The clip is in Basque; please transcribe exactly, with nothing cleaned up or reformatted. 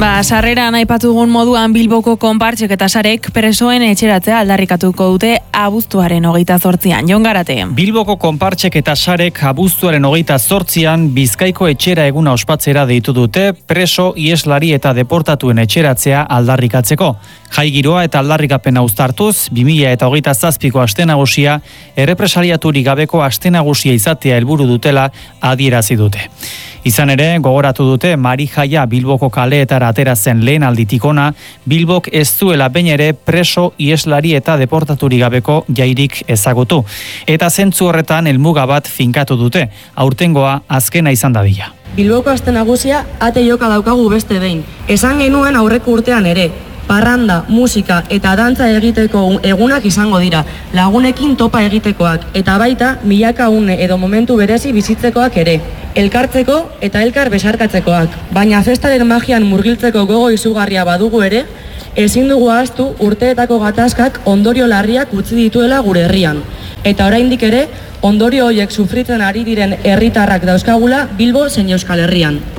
Ba, sarreran aipatugun moduan Bilboko konpartsek eta sarek presoen etxeratzea aldarrikatuko dute abuztuaren hogeita zortzian. Jon Garate. Bilboko konpartsek eta sarek abuztuaren hogeita zortzian Bizkaiko etxera eguna ospatzera deitu dute preso, ieslari eta deportatuen etxeratzea aldarrikatzeko. Jai giroa eta aldarrikapena uztartuz, bi mila eta hogeita zazpiko aste nagusia errepresaliaturik gabeko aste nagusia izatea helburu dutela adierazi dute. Izan ere, gogoratu dute Mari Jaia Bilboko kaleetara atera zen lehen alditik ona, Bilbok ez duela behin ere preso, ieslari eta deportaturik gabeko jairik ezagutu. Eta zentzu horretan helmuga bat finkatu dute, aurtengoa azkena izan dadila. Bilboko aste nagusia ate joka daukagu beste behin. Esan genuen aurreko urtean ere, parranda, musika eta dantza egiteko egunak izango dira, lagunekin topa egitekoak, eta baita milaka une edo momentu berezi bizitzekoak ere, elkartzeko eta elkar besarkatzekoak. Baina festaren magian murgiltzeko gogo izugarria badugu ere, ezin dugu ahaztu urteetako gatazkak ondorio larriak utzi dituela gure herrian. Eta oraindik ere, ondorio horiek sufritzen ari diren herritarrak dauzkagula Bilbo zein Euskal Herrian.